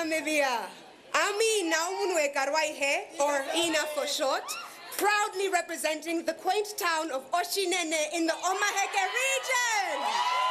Namibia. Ami Naumunwe Karwaihe, or Ina for short, proudly representing the quaint town of Oshinene in the Omaheke region.